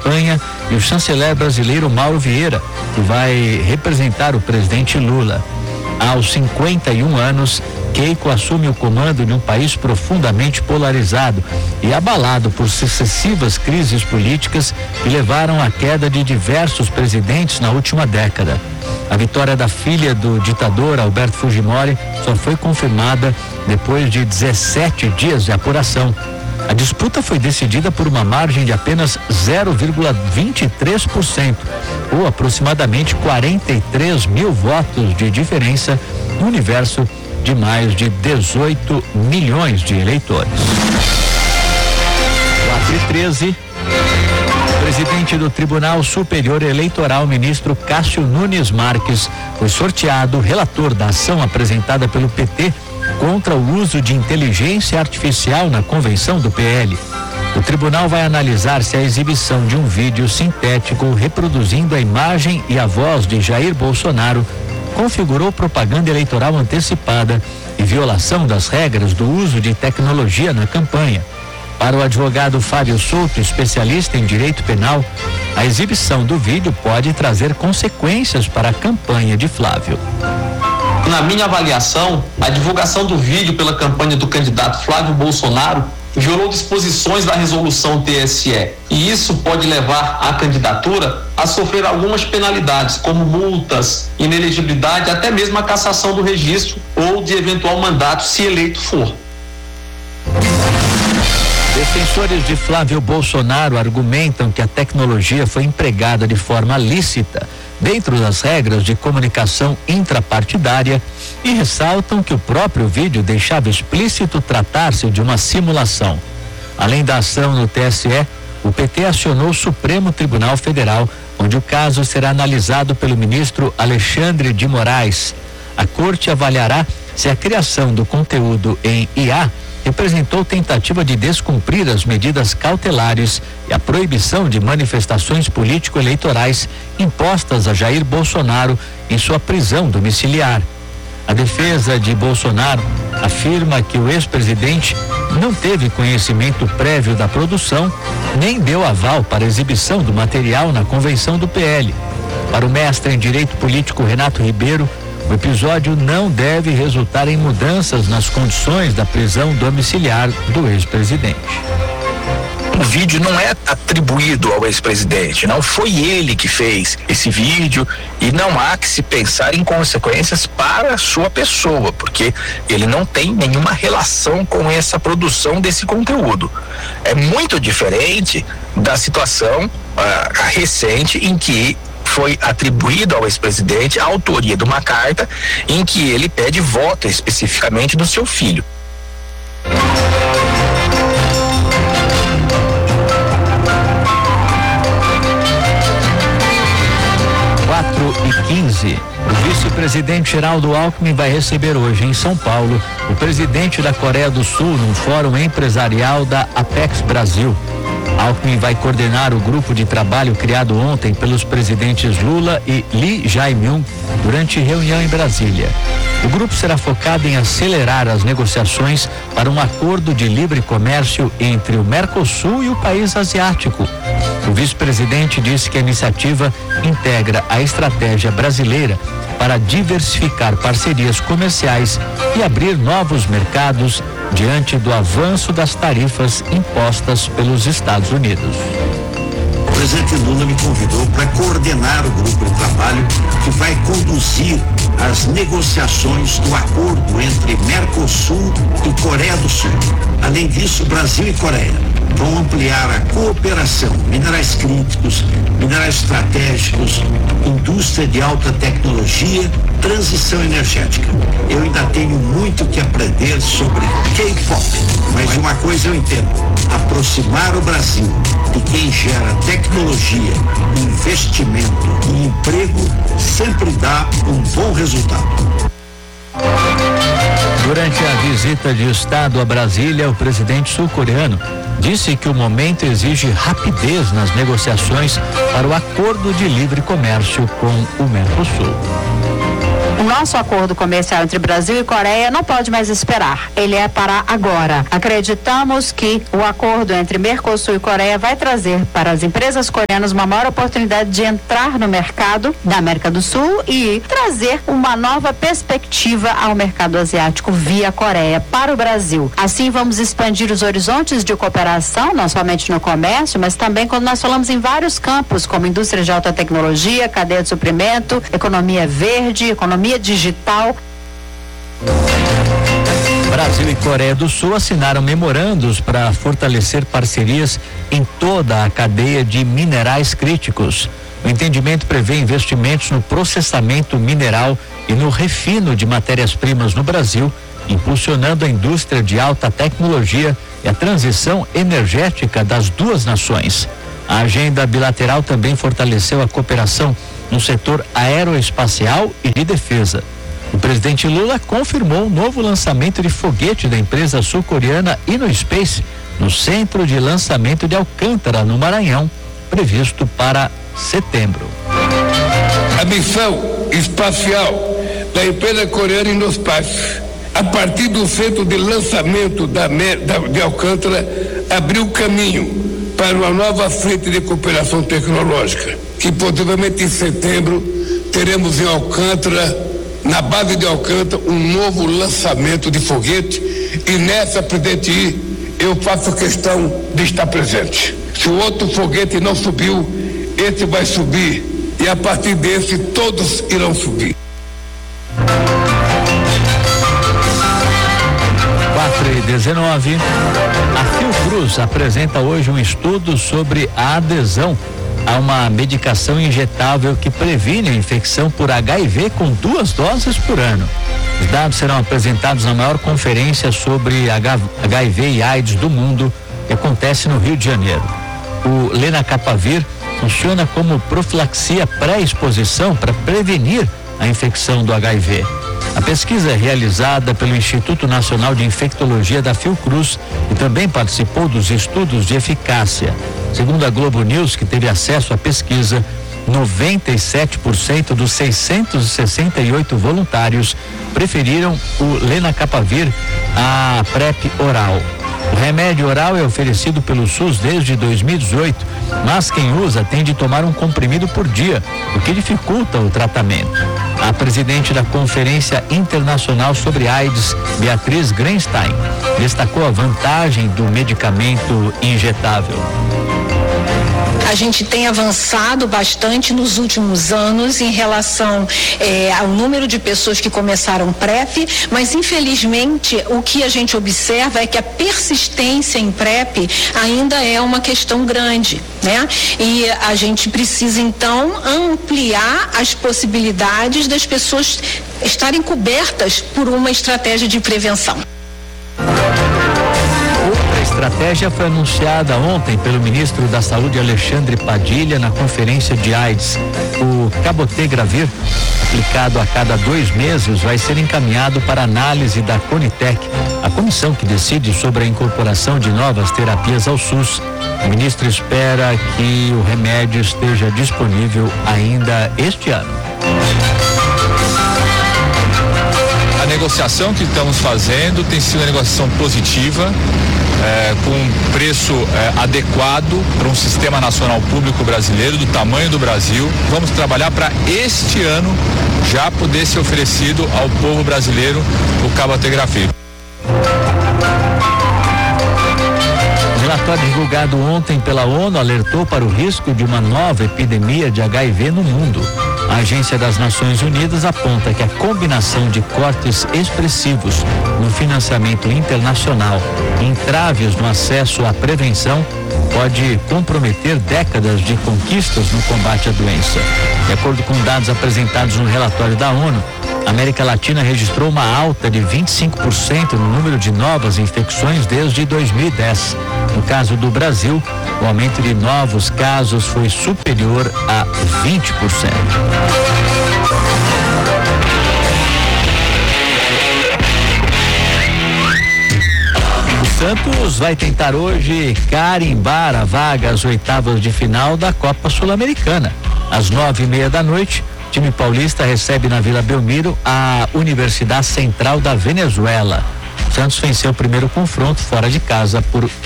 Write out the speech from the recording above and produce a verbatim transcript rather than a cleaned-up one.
campanha, e o chanceler brasileiro Mauro Vieira, que vai representar o presidente Lula. Aos cinquenta e um anos, Keiko assume o comando de um país profundamente polarizado e abalado por sucessivas crises políticas que levaram à queda de diversos presidentes na última década. A vitória da filha do ditador Alberto Fujimori só foi confirmada depois de dezessete dias de apuração. A disputa foi decidida por uma margem de apenas zero vírgula vinte e três por cento, ou aproximadamente quarenta e três mil votos de diferença no universo de mais de dezoito milhões de eleitores. quatro e treze. O presidente do Tribunal Superior Eleitoral, ministro Cássio Nunes Marques, foi sorteado relator da ação apresentada pelo P T contra o uso de inteligência artificial na convenção do P L. O tribunal vai analisar se a exibição de um vídeo sintético reproduzindo a imagem e a voz de Jair Bolsonaro configurou propaganda eleitoral antecipada e violação das regras do uso de tecnologia na campanha. Para o advogado Fábio Souto, especialista em direito penal, a exibição do vídeo pode trazer consequências para a campanha de Flávio. Na minha avaliação, a divulgação do vídeo pela campanha do candidato Flávio Bolsonaro violou disposições da resolução T S E, e isso pode levar a candidatura a sofrer algumas penalidades, como multas, inelegibilidade, até mesmo a cassação do registro ou de eventual mandato, se eleito for. Defensores de Flávio Bolsonaro argumentam que a tecnologia foi empregada de forma lícita dentro das regras de comunicação intrapartidária e ressaltam que o próprio vídeo deixava explícito tratar-se de uma simulação. Além da ação no T S E, o P T acionou o Supremo Tribunal Federal, onde o caso será analisado pelo ministro Alexandre de Moraes. A corte avaliará se a criação do conteúdo em I A representou tentativa de descumprir as medidas cautelares e a proibição de manifestações político-eleitorais impostas a Jair Bolsonaro em sua prisão domiciliar. A defesa de Bolsonaro afirma que o ex-presidente não teve conhecimento prévio da produção, nem deu aval para a exibição do material na convenção do P L. Para o mestre em Direito Político Renato Ribeiro, o episódio não deve resultar em mudanças nas condições da prisão domiciliar do ex-presidente. O vídeo não é atribuído ao ex-presidente, não foi ele que fez esse vídeo e não há que se pensar em consequências para a sua pessoa, porque ele não tem nenhuma relação com essa produção desse conteúdo. É muito diferente da situação uh, recente em que foi atribuído ao ex-presidente a autoria de uma carta em que ele pede voto especificamente do seu filho. quatro e quinze. O vice-presidente Geraldo Alckmin vai receber hoje em São Paulo o presidente da Coreia do Sul num fórum empresarial da Apex Brasil. Alckmin vai coordenar o grupo de trabalho criado ontem pelos presidentes Lula e Lee Jae-myung durante reunião em Brasília. O grupo será focado em acelerar as negociações para um acordo de livre comércio entre o Mercosul e o país asiático. O vice-presidente disse que a iniciativa integra a estratégia brasileira para diversificar parcerias comerciais e abrir novos mercados diante do avanço das tarifas impostas pelos Estados Unidos. O presidente Lula me convidou para coordenar o grupo de trabalho que vai conduzir as negociações do acordo entre Mercosul e Coreia do Sul. Além disso, Brasil e Coreia vão ampliar a cooperação, minerais críticos, minerais estratégicos, indústria de alta tecnologia, transição energética. Eu ainda tenho muito que aprender sobre K-pop, mas uma coisa eu entendo: aproximar o Brasil de quem gera tecnologia, investimento e emprego sempre dá um bom resultado. Durante a visita de Estado a Brasília, o presidente sul-coreano disse que o momento exige rapidez nas negociações para o acordo de livre comércio com o Mercosul. O nosso acordo comercial entre Brasil e Coreia não pode mais esperar. Ele é para agora. Acreditamos que o acordo entre Mercosul e Coreia vai trazer para as empresas coreanas uma maior oportunidade de entrar no mercado da América do Sul e trazer uma nova perspectiva ao mercado asiático via Coreia para o Brasil. Assim, vamos expandir os horizontes de cooperação, não somente no comércio, mas também quando nós falamos em vários campos, como indústria de alta tecnologia, cadeia de suprimento, economia verde, economia digital. Brasil e Coreia do Sul assinaram memorandos para fortalecer parcerias em toda a cadeia de minerais críticos. O entendimento prevê investimentos no processamento mineral e no refino de matérias-primas no Brasil, impulsionando a indústria de alta tecnologia e a transição energética das duas nações. A agenda bilateral também fortaleceu a cooperação no setor aeroespacial e de defesa. O presidente Lula confirmou um novo lançamento de foguete da empresa sul-coreana InnoSpace no centro de lançamento de Alcântara, no Maranhão, previsto para setembro. A missão espacial da empresa coreana InnoSpace, a partir do centro de lançamento da, da, de Alcântara, abriu caminho para uma nova frente de cooperação tecnológica, que possivelmente em setembro teremos em Alcântara, na base de Alcântara, um novo lançamento de foguete, e nessa, presidente, eu faço questão de estar presente. Se o outro foguete não subiu, esse vai subir, e a partir desse todos irão subir. quatro e dezenove. A Fiocruz apresenta hoje um estudo sobre a adesão a uma medicação injetável que previne a infecção por H I V com duas doses por ano. Os dados serão apresentados na maior conferência sobre H I V e AIDS do mundo, que acontece no Rio de Janeiro. O Lenacapavir funciona como profilaxia pré-exposição para prevenir a infecção do H I V. A pesquisa é realizada pelo Instituto Nacional de Infectologia da Fiocruz e também participou dos estudos de eficácia. Segundo a Globo News, que teve acesso à pesquisa, noventa e sete por cento dos seiscentos e sessenta e oito voluntários preferiram o Lenacapavir à PrEP oral. O remédio oral é oferecido pelo SUS desde dois mil e dezoito, mas quem usa tem de tomar um comprimido por dia, o que dificulta o tratamento. A presidente da Conferência Internacional sobre AIDS, Beatriz Grenstein, destacou a vantagem do medicamento injetável. A gente tem avançado bastante nos últimos anos em relação eh, ao número de pessoas que começaram PrEP, mas infelizmente o que a gente observa é que a persistência em PrEP ainda é uma questão grande, né? E a gente precisa então ampliar as possibilidades das pessoas estarem cobertas por uma estratégia de prevenção. A estratégia foi anunciada ontem pelo ministro da Saúde, Alexandre Padilha, na conferência de AIDS. O Cabotegravir, aplicado a cada dois meses, vai ser encaminhado para análise da Conitec, a comissão que decide sobre a incorporação de novas terapias ao SUS. O ministro espera que o remédio esteja disponível ainda este ano. A negociação que estamos fazendo tem sido uma negociação positiva, é, com um preço é, adequado para um sistema nacional público brasileiro do tamanho do Brasil. Vamos trabalhar para este ano já poder ser oferecido ao povo brasileiro o Cabotegravir. O relatório divulgado ontem pela ONU alertou para o risco de uma nova epidemia de H I V no mundo. A Agência das Nações Unidas aponta que a combinação de cortes expressivos no financiamento internacional e entraves no acesso à prevenção pode comprometer décadas de conquistas no combate à doença. De acordo com dados apresentados no relatório da ONU, a América Latina registrou uma alta de vinte e cinco por cento no número de novas infecções desde dois mil e dez. No caso do Brasil, o aumento de novos casos foi superior a vinte por cento. O Santos vai tentar hoje carimbar a vaga às oitavas de final da Copa Sul-Americana. Às nove e meia da noite, O time paulista recebe na Vila Belmiro a Universidade Central da Venezuela. O Santos venceu o primeiro confronto fora de casa por